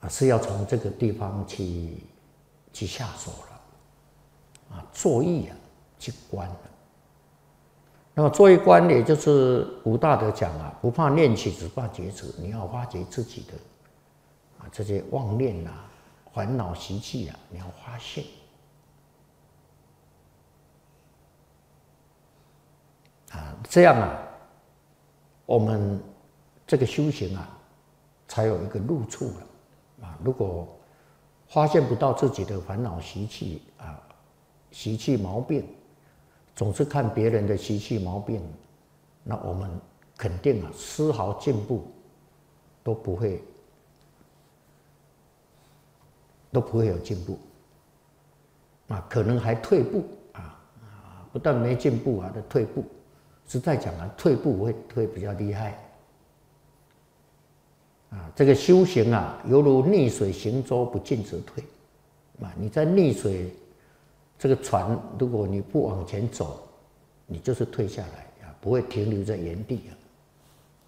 是要从这个地方去下手了，作意去观了。那么作意观，也就是吴大德讲不怕念起，只怕觉迟。你要发觉自己的这些妄念烦恼习气你要发现。这样我们这个修行才有一个入处了。如果发现不到自己的烦恼习气习气毛病，总是看别人的习气毛病，那我们肯定丝毫进步都不会有进步，可能还退步不但没进步还退步。实在讲退步会比较厉害这个修行犹如逆水行舟，不进则退你在逆水这个船，如果你不往前走，你就是退下来不会停留在原地